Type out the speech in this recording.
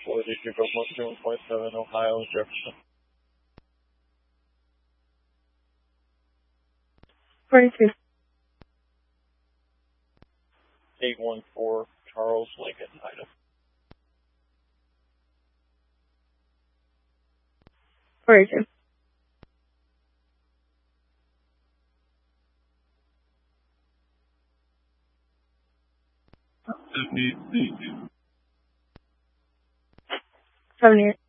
4, District of 1.7, Ohio, Jefferson. 42. 814, Charles Lincoln, Idaho. 42. 78.